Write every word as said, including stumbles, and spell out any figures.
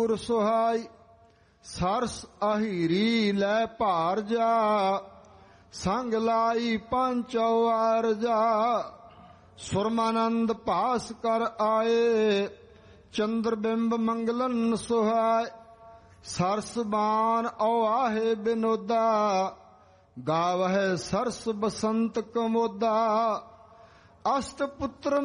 ਗੁਰ ਸੁਹਾਈ ਸਰਸ ਅਹੀਰੀ ਲੈ ਭਾਰ ਜਾ, ਸੰਗ ਲਾਈ ਪੰਚੋ ਆਰਜਾ। ਸੁਰਮਾਨੰਦ ਭਾਸ ਕਰ ਆਏ, ਚੰਦਰ ਬਿੰਬ ਮੰਗਲਨ ਸੁਹਾਏ। ਸਰਸ ਬਾਨ ਔਆਹੇ ਬਿਨੋਦਾ, ਗਾਵਹਿ ਸਰਸ ਬਸੰਤ ਕਮੋਦਾ। ਅਸ਼ਟ ਪੁੱਤਰ